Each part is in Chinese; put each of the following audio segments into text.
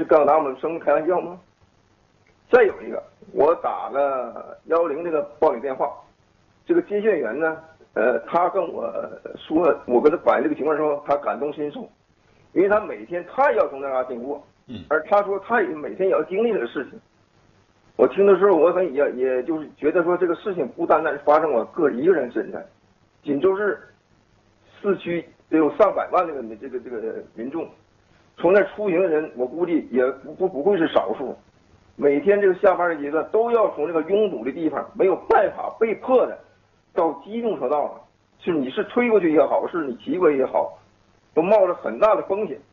是跟我拿我们生意开玩笑吗？再有一个，我打了110这个报警电话，这个接线员呢，他跟我说，我跟他反映这个情况的时候，他感同身受，因为他每天他也要从那嘎经过，而他说他也每天也要经历这个事情。我听的时候，我也就是觉得说，这个事情不单单是发生我个一个人身上，锦州市市区得有上百万这个民众，从那出行的人，我估计也不会是少数。每天这个下班的阶段都要从这个拥堵的地方，没有办法被迫的到机动车道了，是你是推过去也好，是你骑过去也好，都冒着很大的风险。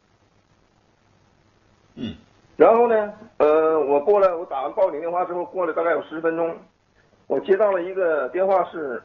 然后呢，我打完报警电话之后，过了大概有10分钟，我接到了一个电话，是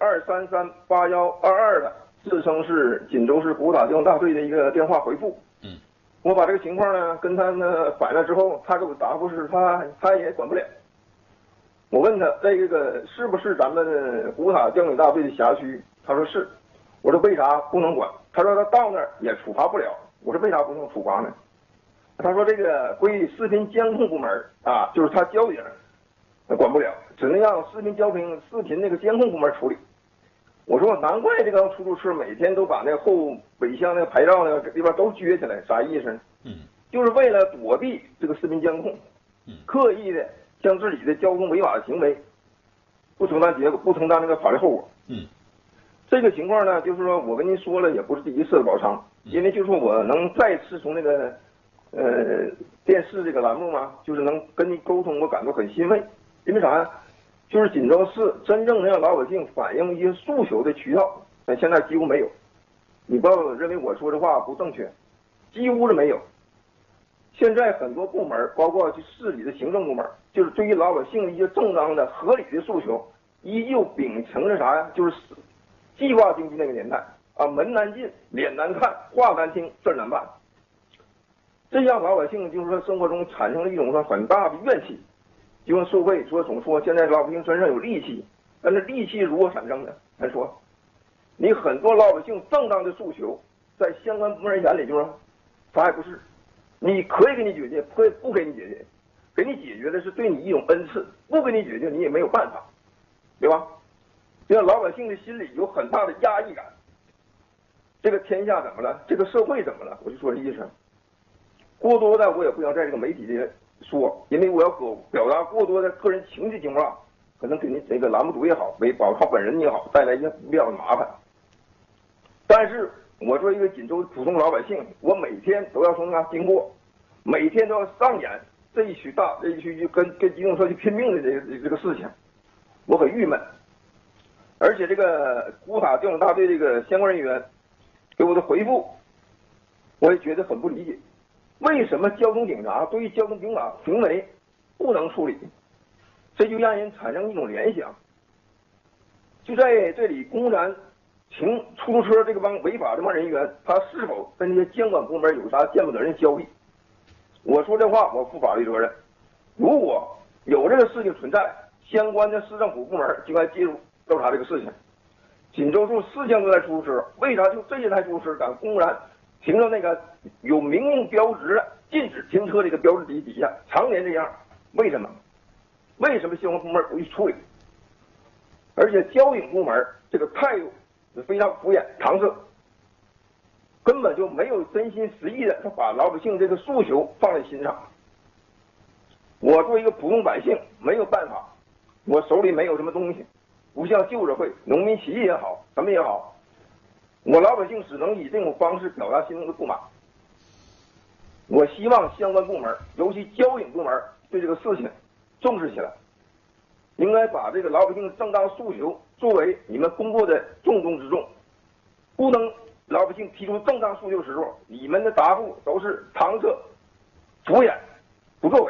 2338122的，自称是锦州市鼓打交通大队的一个电话回复。我把这个情况呢跟他呢反映了之后，他给我答复是他也管不了。我问他这个是不是咱们鼓塔交警大队的辖区，他说是。我说为啥不能管？他说他到那儿也处罚不了。我说为啥不能处罚呢？他说这个归视频监控部门啊，就是他交警管不了，只能让视频那个监控部门处理。我说难怪这个出租车每天都把那后尾箱那个牌照那个地方都撅起来，啥意思呢？就是为了躲避这个视频监控，刻意的将自己的交通违法的行为不承担那个法律后果。这个情况呢，就是说我跟您说了，也不是第一次的宝昌，因为就是说我能再次从那个电视这个栏目嘛，就是能跟您沟通，我感到很欣慰。因为啥呀？就是锦州市真正能让老百姓反映一些诉求的渠道，现在几乎没有。你不要认为我说的话不正确，几乎是没有。现在很多部门，包括市里的行政部门，就是对于老百姓一些正当的、合理的诉求，依旧秉承着啥呀？就是计划经济那个年代啊，门难进，脸难看，话难听，事儿难办。这让老百姓就是说生活中产生了一种说很大的怨气。就像社会总说现在老百姓身上有戾气，但是戾气如何产生的？咱说，你很多老百姓正当的诉求，在相关部门眼里就是啥也不是。你可以给你解决，不给你解决，给你解决的是对你一种恩赐，不给你解决你也没有办法，对吧？这样老百姓的心里有很大的压抑感。这个天下怎么了？这个社会怎么了？我就说这意思。过多的我也不想在这个媒体里说，因为我要表达过多的个人情绪情况，可能给您这个栏目组也好，为宝昌本人也好，带来一些不必要的麻烦。但是我作为一个锦州普通老百姓，我每天都要从那经过，每天都要上演这一区去跟机动车去拼命的这个事情，我很郁闷。而且这个鼓塔交警大队这个相关人员给我的回复，我也觉得很不理解。为什么交通警察对于交通警察行为不能处理？这就让人产生一种联想，就在这里公然停出租车这个帮违法这帮人员，他是否跟这些监管部门有啥见不得人交易？我说这话我负法律责任。如果有这个事情存在，相关的市政府部门就该介入调查这个事情。锦州市4000多台出租车，为啥就这些台出租车敢公然停到那个有明令标志的禁止停车这个标志底下，常年这样？为什么？为什么相关部门不去处理？而且交警部门这个态度是非常敷衍搪塞，根本就没有真心实意的把老百姓这个诉求放在心上。我作为一个普通百姓，没有办法，我手里没有什么东西，不像旧社会农民起义也好，什么也好，我老百姓只能以这种方式表达心中的不满。我希望相关部门，尤其交警部门，对这个事情重视起来，应该把这个老百姓的正当诉求作为你们工作的重中之重，不能老百姓提出正当诉求时候，你们的答复都是搪塞、敷衍、不作为。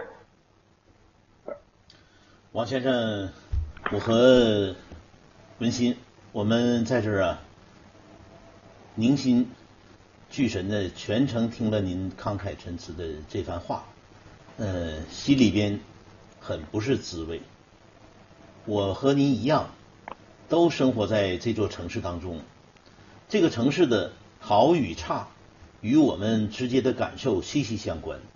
王先生，我和文心，我们在这儿啊，凝心聚神的全程听了您慷慨陈词的这番话，心里边很不是滋味。我和您一样，都生活在这座城市当中，这个城市的好与差与我们直接的感受息息相关。